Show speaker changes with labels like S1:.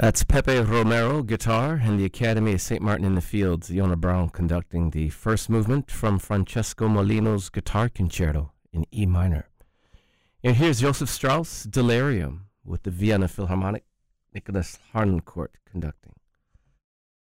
S1: That's Pepe Romero, guitar, and the Academy of St. Martin in the Fields, Iona Brown conducting the first movement from Francesco Molino's Guitar Concerto in E minor. And here's Joseph Strauss, Delirium, with the Vienna Philharmonic, Nicholas Harnoncourt conducting.